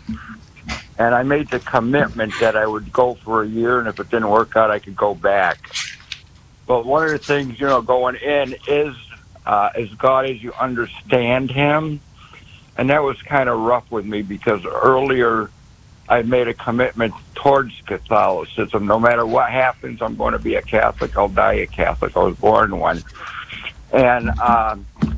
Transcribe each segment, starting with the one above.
And I made the commitment that I would go for a year, and if it didn't work out, I could go back. But one of the things, going in is as God as you understand Him. And that was kind of rough with me because earlier I made a commitment towards Catholicism. No matter what happens, I'm going to be a Catholic. I'll die a Catholic. I was born one. And I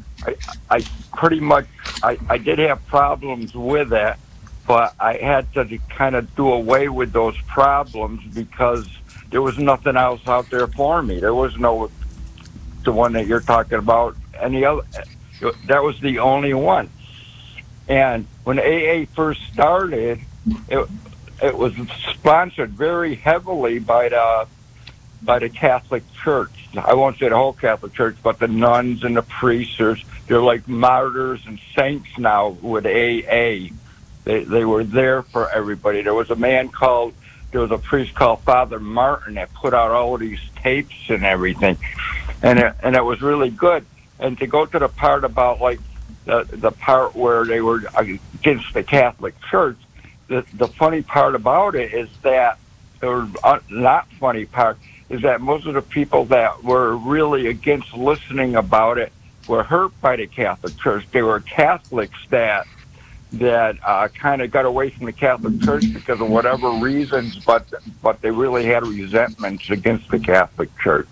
pretty much, I did have problems with it, but I had to kind of do away with those problems because there was nothing else out there for me. There was no, the one that you're talking about, any other. That was the only one. And when AA first started, it was sponsored very heavily by the Catholic Church. I won't say the whole Catholic Church, but the nuns and the priests. They're like martyrs and saints now with AA. They were there for everybody. There was a priest called Father Martin that put out all of these tapes and everything, and it was really good. And to go to the part about like the part where they were against the Catholic Church, the funny part about it is that, or not funny part, is that most of the people that were really against listening about it were hurt by the Catholic Church. They were Catholics that kind of got away from the Catholic Church because of whatever reasons, but they really had resentments against the Catholic Church.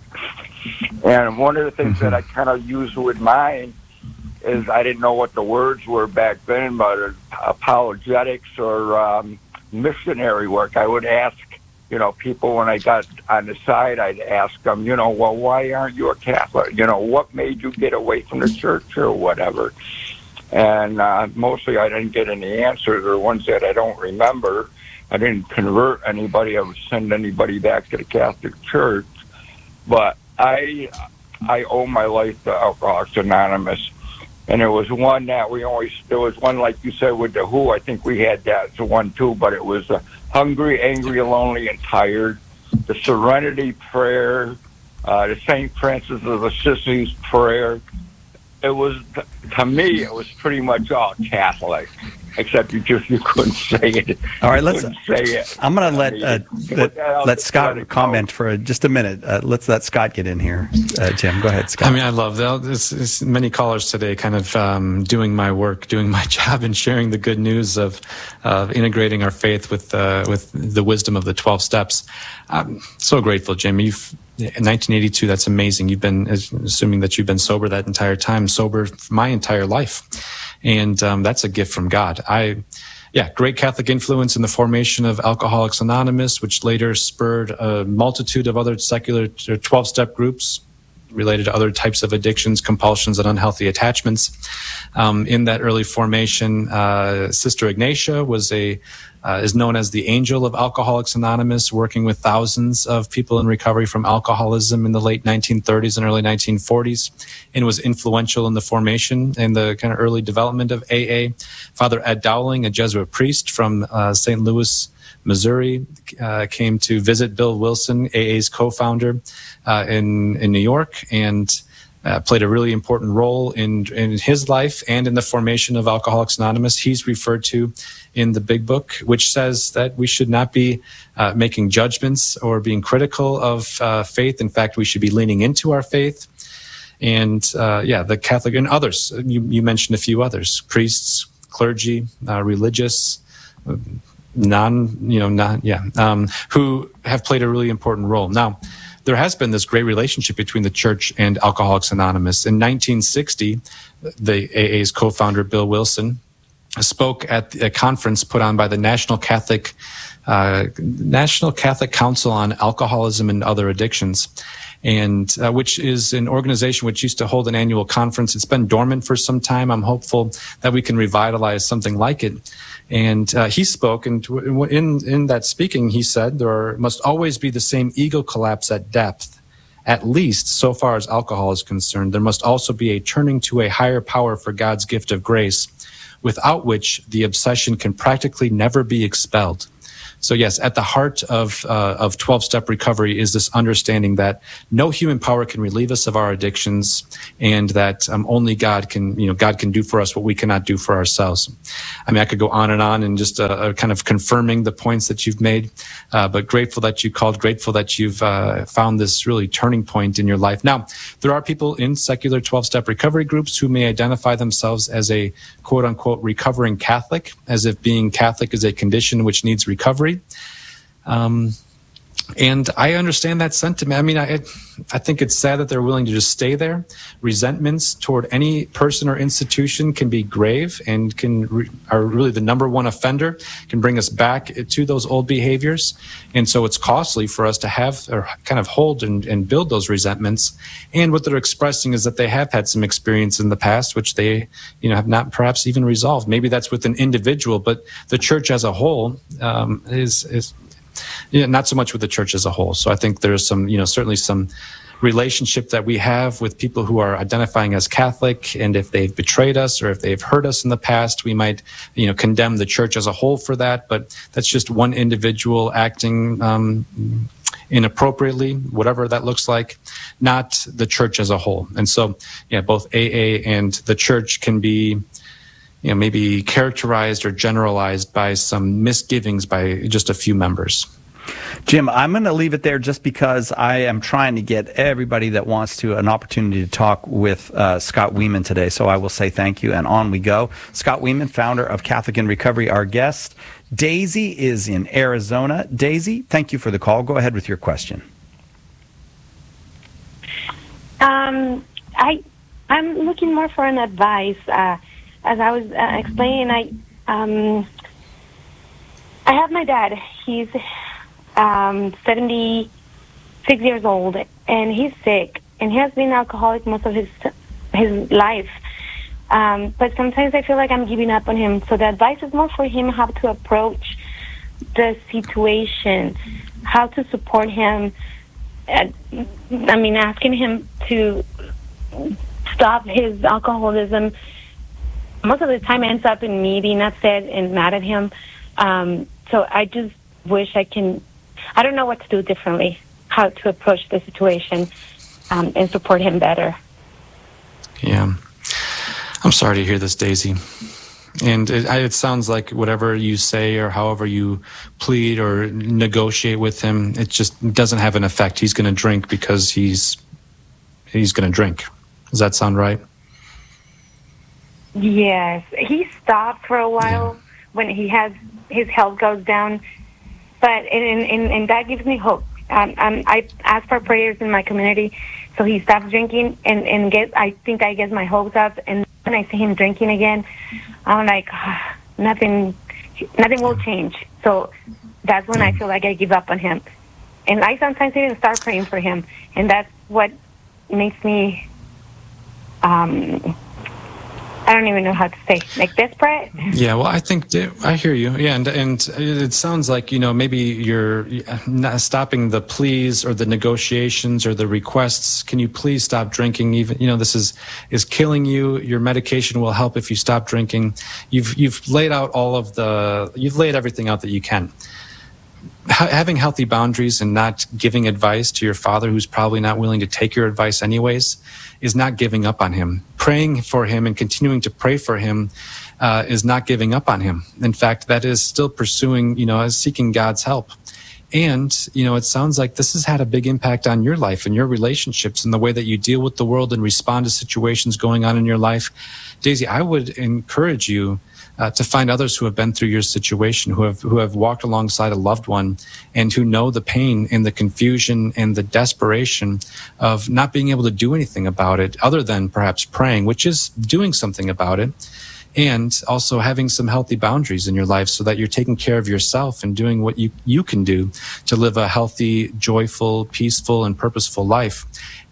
And one of the things that I kind of used with mine is I didn't know what the words were back then, but apologetics or missionary work. I would ask, people when I got on the side, I'd ask them, well, why aren't you a Catholic? What made you get away from the church or whatever? And mostly I didn't get any answers, or ones that I don't remember. I didn't convert anybody. I would send anybody back to the Catholic Church. But I owe my life to Alcoholics Anonymous. And there was one that there was one, like you said, with the WHO. I think we had that one too, but it was Hungry, Angry, Lonely, and Tired, the Serenity Prayer, the St. Francis of Assisi's Prayer. It was, to me, it was pretty much all Catholic, except you couldn't say it. All right, I'm going to let Scott comment for just a minute. Let's let Scott get in here. Jim, go ahead, Scott. I love that. It's many callers today kind of doing my work, doing my job, and sharing the good news of integrating our faith with the wisdom of the 12 steps. I'm so grateful, Jim. In 1982, that's amazing. You've been, assuming that you've been sober that entire time, sober my entire life. And that's a gift from God. Great Catholic influence in the formation of Alcoholics Anonymous, which later spurred a multitude of other secular 12-step groups related to other types of addictions, compulsions, and unhealthy attachments. In that early formation, Sister Ignatia is known as the Angel of Alcoholics Anonymous, working with thousands of people in recovery from alcoholism in the late 1930s and early 1940s, and was influential in the formation and the kind of early development of AA. Father Ed Dowling, a Jesuit priest from St. Louis, Missouri, came to visit Bill Wilson, AA's co-founder, in New York, and played a really important role in his life and in the formation of Alcoholics Anonymous. He's referred to in the Big Book, which says that we should not be making judgments or being critical of faith. In fact, we should be leaning into our faith. And the Catholic and others, you mentioned a few others, priests, clergy, religious, who have played a really important role. Now, there has been this great relationship between the church and Alcoholics Anonymous. In 1960, the AA's co-founder, Bill Wilson, spoke at a conference put on by the National Catholic Council on Alcoholism and Other Addictions, and which is an organization which used to hold an annual conference. It's been dormant for some time. I'm hopeful that we can revitalize something like it. And he spoke, and in that speaking, he said, there must always be the same ego collapse at depth. At least, so far as alcohol is concerned, there must also be a turning to a higher power for God's gift of grace, without which the obsession can practically never be expelled. So yes, at the heart of 12-step recovery is this understanding that no human power can relieve us of our addictions, and that only God can do for us what we cannot do for ourselves. I mean, I could go on and just kind of confirming the points that you've made, but grateful that you called, grateful that you've found this really turning point in your life. Now, there are people in secular 12-step recovery groups who may identify themselves as a quote-unquote recovering Catholic, as if being Catholic is a condition which needs recovery. And I understand that sentiment. I mean, I think it's sad that they're willing to just stay there. Resentments toward any person or institution can be grave and are really the number one offender, can bring us back to those old behaviors. And so it's costly for us to have or kind of hold and build those resentments. And what they're expressing is that they have had some experience in the past, which they, have not perhaps even resolved. Maybe that's with an individual, but the church as a whole is not so much with the church as a whole. So I think there's some, certainly some relationship that we have with people who are identifying as Catholic, and if they've betrayed us or if they've hurt us in the past, we might, condemn the church as a whole for that. But that's just one individual acting inappropriately, whatever that looks like, not the church as a whole. And so, both AA and the church can be maybe characterized or generalized by some misgivings by just a few members. Jim, I'm going to leave it there just because I am trying to get everybody that wants to an opportunity to talk with Scott Wieman today. So I will say thank you, and on we go. Scott Wieman, founder of Catholic in Recovery, our guest. Daisy is in Arizona. Daisy, thank you for the call. Go ahead with your question. I'm looking more for an advice. As I was explaining, I have my dad. He's 76 years old, and he's sick, and he has been alcoholic most of his life. But sometimes I feel like I'm giving up on him. So the advice is more for him how to approach the situation, how to support him. Asking him to stop his alcoholism. Most of the time ends up in me being upset and mad at him. So I just wish I don't know what to do differently, how to approach the situation and support him better. Yeah. I'm sorry to hear this, Daisy. And it sounds like whatever you say or however you plead or negotiate with him, it just doesn't have an effect. He's going to drink because he's going to drink. Does that sound right? Yes, he stopped for a while when his health goes down, but and that gives me hope. I ask for prayers in my community, so he stops drinking, and I think I get my hopes up. And when I see him drinking again, I'm like, nothing will change. So that's when I feel like I give up on him, and I sometimes even start praying for him, and that's what makes me. I don't even know how to say, like desperate. Yeah, well, I think I hear you. Yeah, and it sounds like maybe you're not stopping the pleas or the negotiations or the requests. Can you please stop drinking? Even this is killing you. Your medication will help if you stop drinking. You've laid out you've laid everything out that you can. Having healthy boundaries and not giving advice to your father, who's probably not willing to take your advice anyways, is not giving up on him. Praying for him and continuing to pray for him is not giving up on him. In fact, that is still pursuing, seeking God's help. And, it sounds like this has had a big impact on your life and your relationships and the way that you deal with the world and respond to situations going on in your life. Daisy, I would encourage you to find others who have been through your situation, who have walked alongside a loved one, and who know the pain and the confusion and the desperation of not being able to do anything about it other than perhaps praying, which is doing something about it, and also having some healthy boundaries in your life so that you're taking care of yourself and doing what you can do to live a healthy, joyful, peaceful, and purposeful life.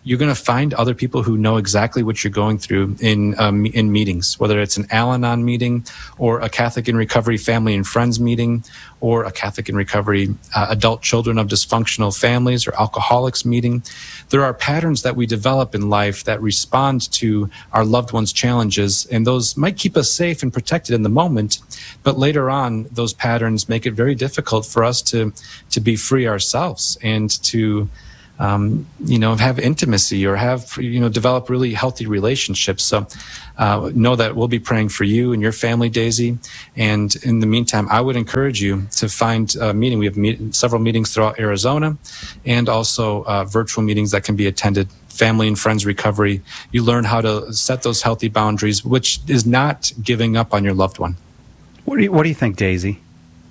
you're going to find other people who know exactly what you're going through in meetings, whether it's an Al-Anon meeting or a Catholic in Recovery family and friends meeting, or a Catholic in Recovery adult children of dysfunctional families or alcoholics meeting. There are patterns that we develop in life that respond to our loved ones' challenges, and those might keep us safe and protected in the moment, but later on, those patterns make it very difficult for us to be free ourselves and to have intimacy or develop really healthy relationships. So know that we'll be praying for you and your family, Daisy. And in the meantime, I would encourage you to find a meeting. We have several meetings throughout Arizona, and also virtual meetings that can be attended. Family and Friends Recovery. You learn how to set those healthy boundaries, which is not giving up on your loved one. What do you think, Daisy?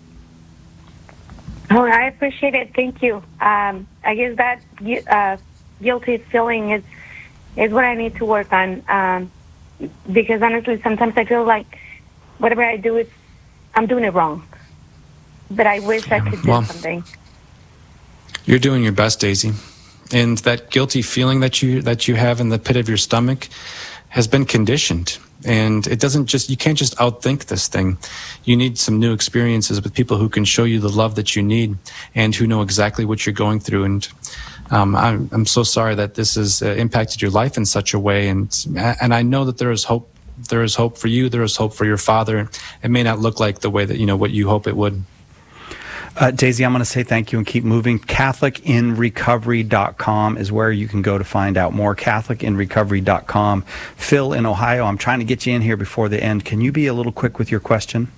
Oh, I appreciate it. Thank you. I guess that guilty feeling is what I need to work on. Because honestly, sometimes I feel like whatever I do, I'm doing it wrong. But I wish I could do something. You're doing your best, Daisy. And that guilty feeling that you have in the pit of your stomach has been conditioned. And you can't just outthink this thing. You need some new experiences with people who can show you the love that you need and who know exactly what you're going through. And I'm so sorry that this has impacted your life in such a way. And I know that there is hope. There is hope for you. There is hope for your father. It may not look like the way that what you hope it would. Daisy, I'm going to say thank you and keep moving. CatholicInRecovery.com is where you can go to find out more. CatholicInRecovery.com. Phil in Ohio, I'm trying to get you in here before the end. Can you be a little quick with your question?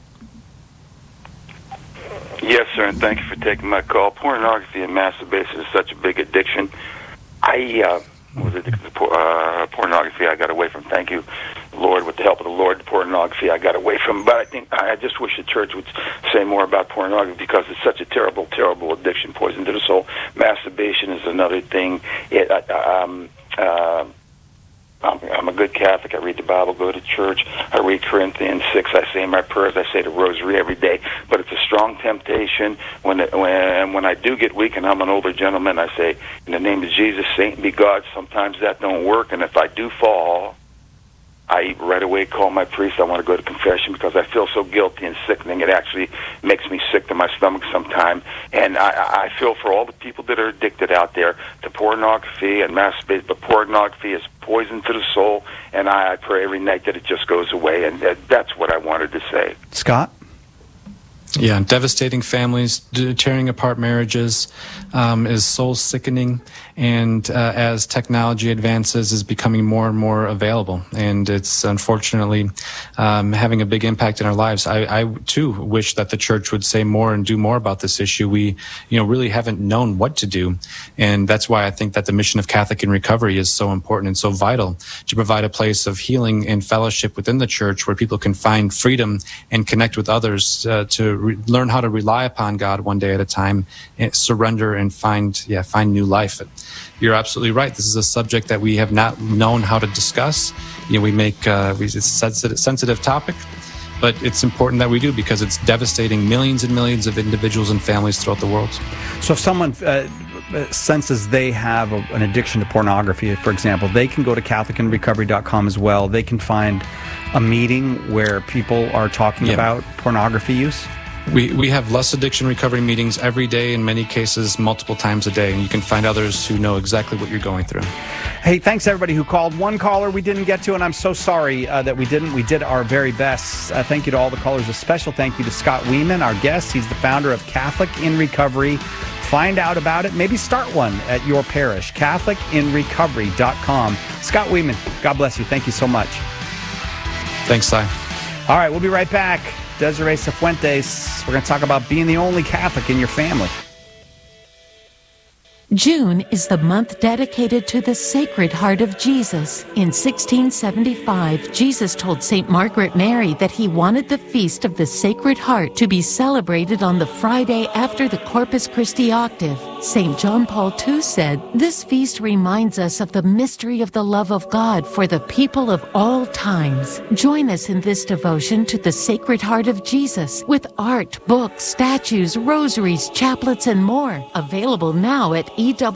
Yes, sir, and thank you for taking my call. Pornography and masturbation is such a big addiction. I was addicted to pornography. I got away from, thank you, Lord, with the help of the Lord, the pornography I got away from. But I just wish the church would say more about pornography, because it's such a terrible, terrible addiction, poison to the soul. Masturbation is another thing. I'm a good Catholic. I read the Bible, go to church. I read Corinthians 6. I say my prayers. I say the rosary every day. But it's a strong temptation. When I do get weak, and I'm an older gentleman, I say, in the name of Jesus, Saint be God. Sometimes that don't work. And if I do fall, I right away call my priest. I want to go to confession because I feel so guilty and sickening. It actually makes me sick to my stomach sometimes. And I feel for all the people that are addicted out there to pornography and masturbation. But pornography is poison to the soul, and I pray every night that it just goes away. And that's what I wanted to say. Scott? Yeah, devastating families, tearing apart marriages is soul-sickening, and as technology advances, is becoming more and more available, and it's unfortunately having a big impact in our lives. I too wish that the church would say more and do more about this issue. We, really haven't known what to do, and that's why I think that the mission of Catholic in Recovery is so important and so vital, to provide a place of healing and fellowship within the church where people can find freedom and connect with others to learn how to rely upon God one day at a time, and surrender and find new life. You're absolutely right. This is a subject that we have not known how to discuss. It's a sensitive topic, but it's important that we do, because it's devastating millions and millions of individuals and families throughout the world. So if someone senses they have an addiction to pornography, for example, they can go to CatholicInRecovery.com as well. They can find a meeting where people are talking about pornography use. We have less addiction recovery meetings every day, in many cases multiple times a day, and you can find others who know exactly what you're going through. Hey, thanks everybody who called. One caller we didn't get to, and I'm so sorry that we didn't. We did our very best. Thank you to all the callers. A special thank you to Scott Wieman, our guest. He's the founder of Catholic in Recovery. Find out about it. Maybe start one at your parish. CatholicInRecovery.com. Scott Wieman, God bless you. Thank you so much. Thanks, Si. All right, we'll be right back. Desiree Cifuentes. We're going to talk about being the only Catholic in your family. June is the month dedicated to the Sacred Heart of Jesus. In 1675, Jesus told St. Margaret Mary that he wanted the Feast of the Sacred Heart to be celebrated on the Friday after the Corpus Christi Octave. St. John Paul II said, "This feast reminds us of the mystery of the love of God for the people of all times." Join us in this devotion to the Sacred Heart of Jesus with art, books, statues, rosaries, chaplets, and more. Available now at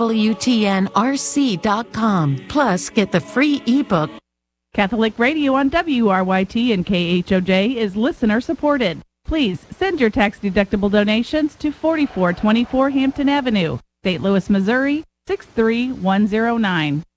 EWTNRC.com. Plus, get the free ebook. Catholic Radio on WRYT and KHOJ is listener supported. Please send your tax-deductible donations to 4424 Hampton Avenue, St. Louis, Missouri, 63109.